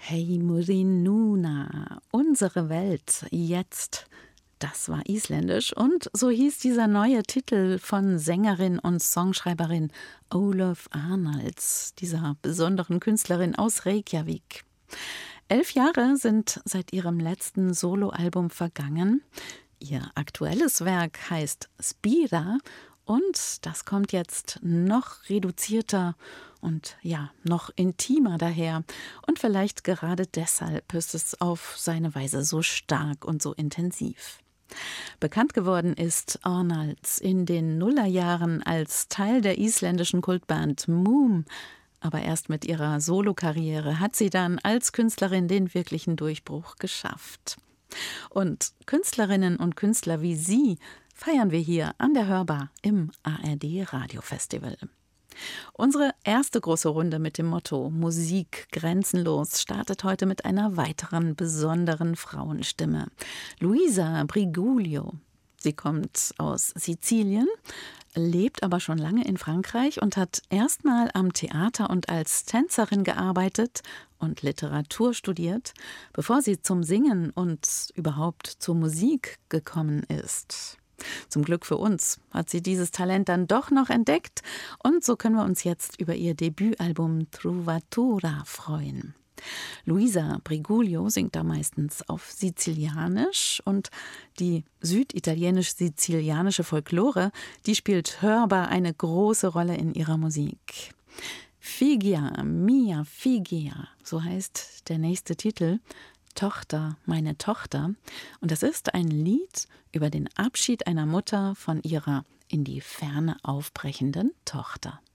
Hei Murinuna, unsere Welt jetzt. Das war isländisch und so hieß dieser neue Titel von Sängerin und Songschreiberin Ólöf Arnalds, dieser besonderen Künstlerin aus Reykjavik. 11 Jahre sind seit ihrem letzten Soloalbum vergangen. Ihr aktuelles Werk heißt Spira und das kommt jetzt noch reduzierter und ja, noch intimer daher. Und vielleicht gerade deshalb ist es auf seine Weise so stark und so intensiv. Bekannt geworden ist Arnalds in den Nullerjahren als Teil der isländischen Kultband Múm. Aber erst mit ihrer Solokarriere hat sie dann als Künstlerin den wirklichen Durchbruch geschafft. Und Künstlerinnen und Künstler wie sie feiern wir hier an der Hörbar im ARD Radiofestival. Unsere erste große Runde mit dem Motto Musik grenzenlos startet heute mit einer weiteren besonderen Frauenstimme. Luisa Briguglio. Sie kommt aus Sizilien, lebt aber schon lange in Frankreich und hat erstmal am Theater und als Tänzerin gearbeitet und Literatur studiert, bevor sie zum Singen und überhaupt zur Musik gekommen ist. Zum Glück für uns hat sie dieses Talent dann doch noch entdeckt und so können wir uns jetzt über ihr Debütalbum Trovatura freuen. Luisa Briguglio singt da meistens auf Sizilianisch und die süditalienisch-sizilianische Folklore, die spielt hörbar eine große Rolle in ihrer Musik. Figia, mia figia, so heißt der nächste Titel. Tochter, meine Tochter. Und das ist ein Lied über den Abschied einer Mutter von ihrer in die Ferne aufbrechenden Tochter.